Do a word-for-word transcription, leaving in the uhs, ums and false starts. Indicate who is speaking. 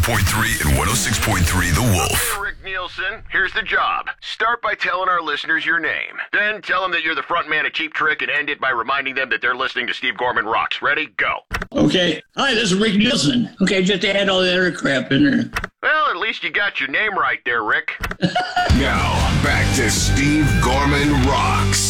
Speaker 1: point three and one oh six point three The Wolf.
Speaker 2: Okay, Rick Nielsen, here's the job. Start by telling our listeners your name. Then tell them that you're the front man of Cheap Trick and end it by reminding them that they're listening to Steve Gorman Rocks. Ready? Go.
Speaker 3: Okay. Hi, this is Rick Nielsen. Okay, just add all that other crap in there.
Speaker 2: Well, at least you got your name right there, Rick.
Speaker 1: Now, back to Steve Gorman Rocks.